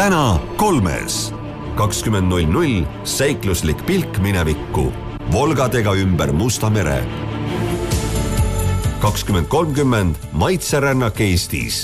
täna 3. 20.00 seikluslik pilk minevikku. Volgadega ümber Musta mere. 20.30 maitserännak Eestis.